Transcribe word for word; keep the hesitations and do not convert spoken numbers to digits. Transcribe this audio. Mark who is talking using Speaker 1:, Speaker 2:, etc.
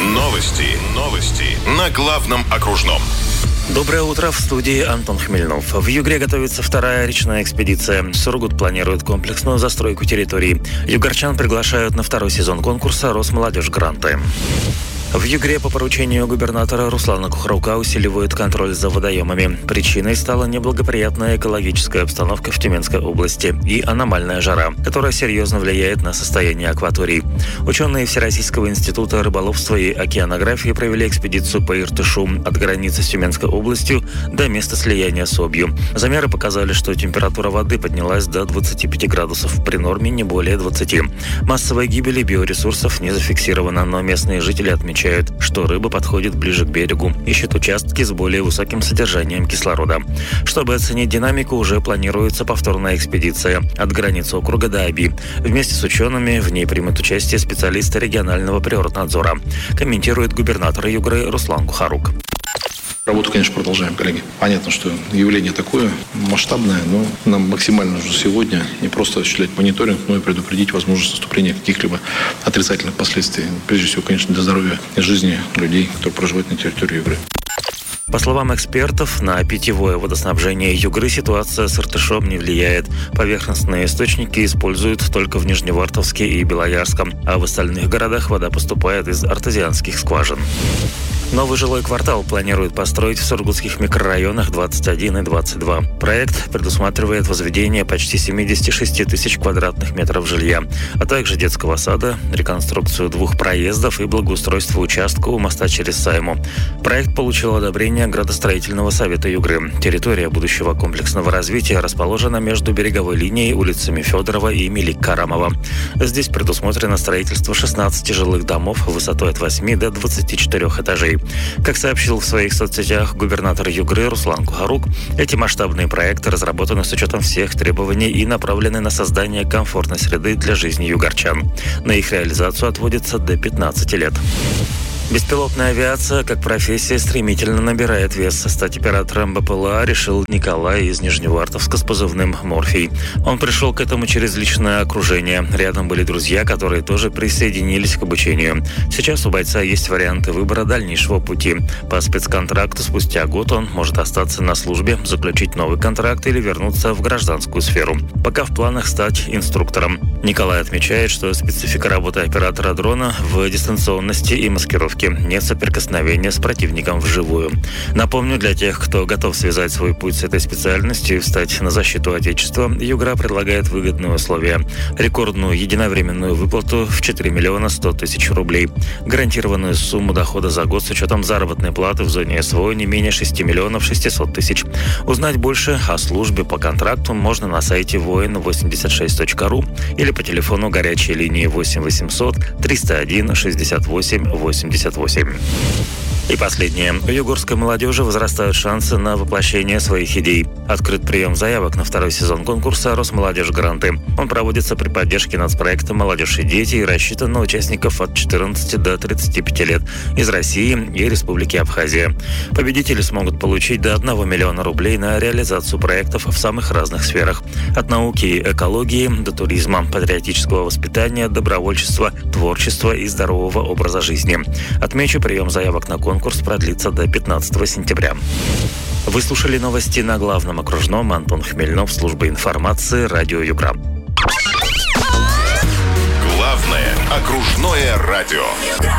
Speaker 1: Новости. Новости. На главном окружном.
Speaker 2: Доброе утро, в студии Антон Хмельнов. В Югре готовится вторая речная экспедиция. Сургут планирует комплексную застройку территории. Югорчан приглашают на второй сезон конкурса «Росмолодежь Гранты». В Югре по поручению губернатора Руслана Кухараука усиливают контроль за водоемами. Причиной стала неблагоприятная экологическая обстановка в Тюменской области и аномальная жара, которая серьезно влияет на состояние акваторий. Ученые Всероссийского института рыболовства и океанографии провели экспедицию по Иртышу от границы с Тюменской областью до места слияния с Обью. Замеры показали, что температура воды поднялась до двадцати пяти градусов, при норме не более двадцати. Массовой гибели биоресурсов не зафиксировано, но местные жители отмечают, что рыба подходит ближе к берегу, ищет участки с более высоким содержанием кислорода. Чтобы оценить динамику, уже планируется повторная экспедиция от границы округа до Оби. Вместе с учеными в ней примут участие специалисты регионального природнадзора, комментирует губернатор Югры Руслан Кухарук.
Speaker 3: Работу, конечно, продолжаем, коллеги. Понятно, что явление такое масштабное, но нам максимально нужно сегодня не просто осуществлять мониторинг, но и предупредить возможность наступления каких-либо отрицательных последствий. Прежде всего, конечно, для здоровья и жизни людей, которые проживают на территории Югры.
Speaker 2: По словам экспертов, на питьевое водоснабжение Югры ситуация с Иртышом не влияет. Поверхностные источники используют только в Нижневартовске и Белоярском, а в остальных городах вода поступает из артезианских скважин. Новый жилой квартал планируют построить в сургутских микрорайонах двадцать один и двадцать два. Проект предусматривает возведение почти семидесяти шести тысяч квадратных метров жилья, а также детского сада, реконструкцию двух проездов и благоустройство участка у моста через Сайму. Проект получил одобрение Градостроительного совета Югры. Территория будущего комплексного развития расположена между береговой линией, улицами Федорова и Мелик-Карамова. Здесь предусмотрено строительство шестнадцати жилых домов высотой от восьми до двадцати четырёх этажей. Как сообщил в своих соцсетях губернатор Югры Руслан Кухарук, эти масштабные проекты разработаны с учетом всех требований и направлены на создание комфортной среды для жизни югорчан. На их реализацию отводится до пятнадцати лет. Беспилотная авиация, как профессия, стремительно набирает вес. Стать оператором БПЛА решил Николай из Нижневартовска с позывным «Морфий». Он пришел к этому через личное окружение. Рядом были друзья, которые тоже присоединились к обучению. Сейчас у бойца есть варианты выбора дальнейшего пути. По спецконтракту спустя год он может остаться на службе, заключить новый контракт или вернуться в гражданскую сферу. Пока в планах стать инструктором. Николай отмечает, что специфика работы оператора дрона в дистанционности и маскировке. Нет соприкосновения с противником вживую. Напомню, для тех, кто готов связать свой путь с этой специальностью и встать на защиту Отечества, Югра предлагает выгодные условия. Рекордную единовременную выплату в четыре миллиона сто тысяч рублей. Гарантированную сумму дохода за год с учетом заработной платы в зоне СВО не менее шести миллионов шестисот тысяч. Узнать больше о службе по контракту можно на сайте воин восемьдесят шесть точка ру или по телефону горячей линии восемь восемьсот триста один шестьдесят восемь восемьдесят восемь. И последнее. У югорской молодежи возрастают шансы на воплощение своих идей. Открыт прием заявок на второй сезон конкурса «Росмолодежь Гранты». Он проводится при поддержке нацпроекта «Молодежь и дети» и рассчитан на участников от четырнадцати до тридцати пяти лет из России и Республики Абхазия. Победители смогут получить до одного миллиона рублей на реализацию проектов в самых разных сферах. От науки и экологии до туризма, патриотического воспитания, добровольчества, творчества и здорового образа жизни. Отмечу, прием заявок на конкурс Курс продлится до пятнадцатого сентября. Вы слушали новости на главном окружном. Антон Хмельнов, служба информации, радио Югра.
Speaker 1: Главное окружное радио.